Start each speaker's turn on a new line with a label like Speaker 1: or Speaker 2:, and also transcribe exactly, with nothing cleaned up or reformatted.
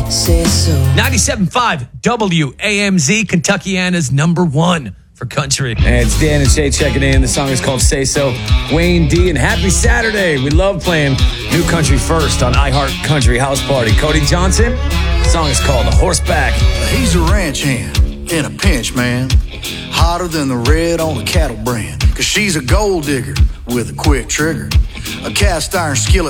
Speaker 1: Say so.
Speaker 2: ninety-seven point five W A M Z, Kentuckiana's number one for country.
Speaker 3: Hey, it's Dan and Shay checking in. The song is called Say So. Wayne D, and happy Saturday. We love playing New Country First on iHeart Country House Party. Cody Johnson, the song is called Horseback.
Speaker 4: He's a ranch hand in a pinch, man. Hotter than the red on a cattle brand. Cause she's a gold digger with a quick trigger. A cast iron skillet